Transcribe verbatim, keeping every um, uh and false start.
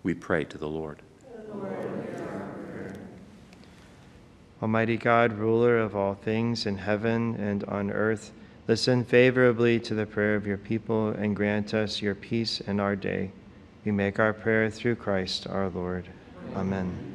We pray to the Lord. Almighty God, ruler of all things in heaven and on earth, listen favorably to the prayer of your people and grant us your peace in our day. We make our prayer through Christ our Lord. Amen.